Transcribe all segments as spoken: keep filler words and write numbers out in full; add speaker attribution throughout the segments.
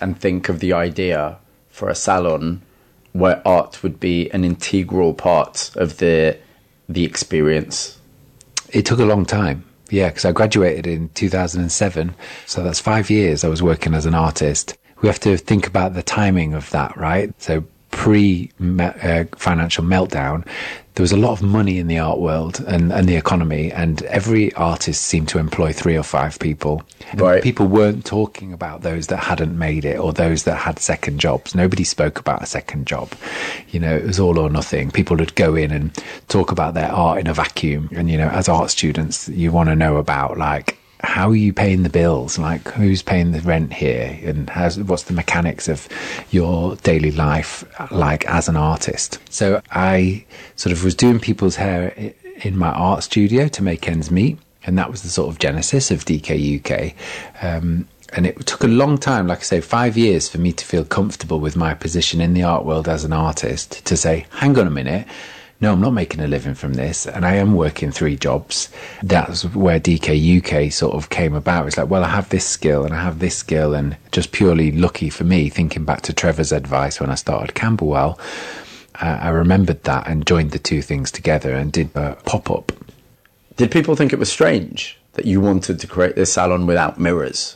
Speaker 1: and think of the idea for a salon where art would be an integral part of the the experience?
Speaker 2: It took a long time. Yeah, because I graduated in two thousand seven. So that's five years I was working as an artist. We have to think about the timing of that, right? So pre-financial uh, meltdown, there was a lot of money in the art world and, and the economy, and every artist seemed to employ three or five people.
Speaker 1: Right.
Speaker 2: People weren't talking about those that hadn't made it or those that had second jobs. Nobody spoke about a second job. You know, it was all or nothing. People would go in and talk about their art in a vacuum. And, you know, as art students, you want to know about, like, how are you paying the bills? Like, who's paying the rent here? And how's, what's the mechanics of your daily life like as an artist? So I sort of was doing people's hair in my art studio to make ends meet. And that was the sort of genesis of D K U K. Um, and it took a long time, like I say, five years for me to feel comfortable with my position in the art world as an artist, to say, hang on a minute, no, I'm not making a living from this, and I am working three jobs. That's where D K U K sort of came about. It's like, well, I have this skill and I have this skill, and just purely lucky for me, thinking back to Trevor's advice when I started Camberwell, uh, I remembered that and joined the two things together and did a pop-up.
Speaker 1: Did people think it was strange that you wanted to create this salon without mirrors?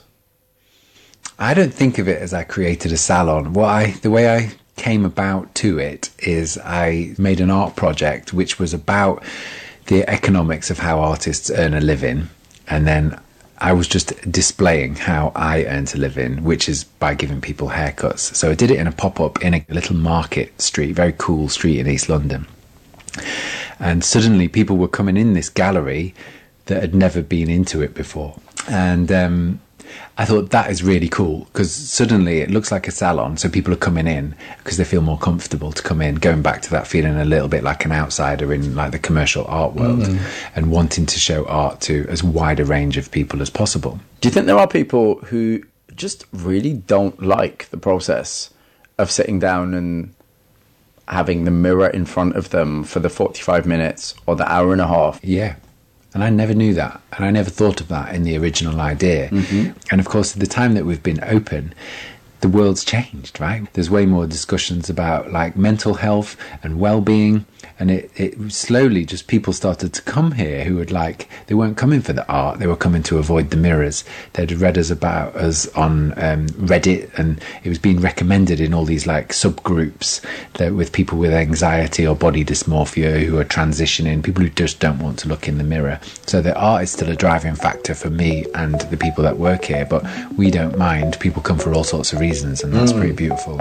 Speaker 2: I don't think of it as I created a salon. What I, the way I came about to it is I made an art project which was about the economics of how artists earn a living, and then I was just displaying how I earned a living, which is by giving people haircuts. So I did it in a pop-up in a little market street, very cool street in East London, and suddenly people were coming in this gallery that had never been into it before, and um I thought that is really cool, because suddenly it looks like a salon, so people are coming in because they feel more comfortable to come in, going back to that feeling a little bit like an outsider in like the commercial art world, mm. and wanting to show art to as wide a range of people as possible.
Speaker 1: Do you think there are people who just really don't like the process of sitting down and having the mirror in front of them for the forty-five minutes or the hour and a half?
Speaker 2: Yeah. And I never knew that. And I never thought of that in the original idea. Mm-hmm. And of course, at the time that we've been open, the world's changed, right? There's way more discussions about like mental health and well-being. And it, it slowly just people started to come here who would like, they weren't coming for the art, they were coming to avoid the mirrors. They'd read us about us on um, Reddit, and it was being recommended in all these like subgroups that with people with anxiety or body dysmorphia who are transitioning, people who just don't want to look in the mirror. So the art is still a driving factor for me and the people that work here, but we don't mind. People come for all sorts of reasons, and that's mm. pretty beautiful.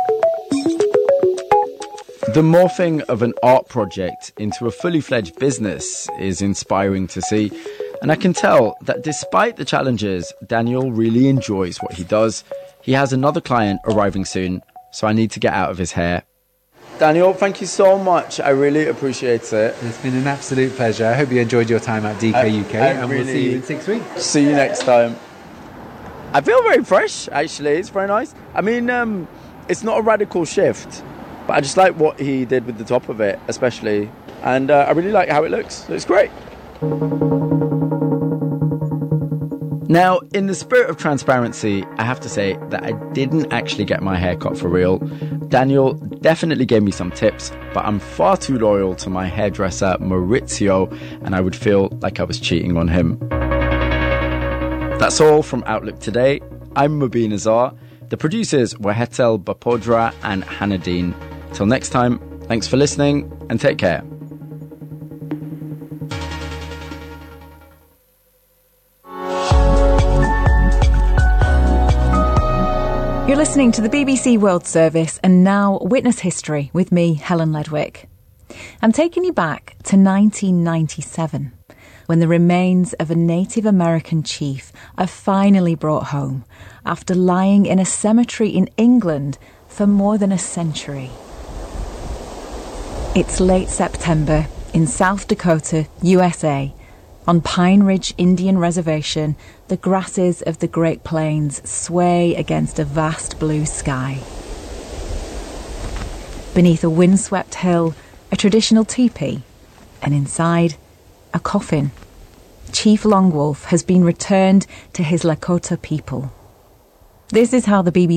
Speaker 1: The morphing of an art project into a fully fledged business is inspiring to see. And I can tell that despite the challenges, Daniel really enjoys what he does. He has another client arriving soon, so I need to get out of his hair. Daniel, thank you so much. I really appreciate it.
Speaker 2: It's been an absolute pleasure. I hope you enjoyed your time at D K U K, I, I and really, we'll see you in six weeks.
Speaker 1: See you next time. I feel very fresh, actually. It's very nice. I mean, um, it's not a radical shift, but I just like what he did with the top of it, especially. And uh, I really like how it looks. It looks great. Now, in the spirit of transparency, I have to say that I didn't actually get my hair cut for real. Daniel definitely gave me some tips, but I'm far too loyal to my hairdresser, Maurizio, and I would feel like I was cheating on him. That's all from Outlook today. I'm Mubin Azar. The producers were Hetel Bapodra and Hanadine. Till next time, thanks for listening and take care.
Speaker 3: You're listening to the B B C World Service and now Witness History with me, Helen Ledwick. I'm taking you back to nineteen ninety-seven, when the remains of a Native American chief are finally brought home after lying in a cemetery in England for more than a century. It's late September in South Dakota, U S A. On Pine Ridge Indian Reservation, the grasses of the Great Plains sway against a vast blue sky. Beneath a windswept hill, a traditional teepee, and inside, a coffin. Chief Longwolf has been returned to his Lakota people. This is how the B B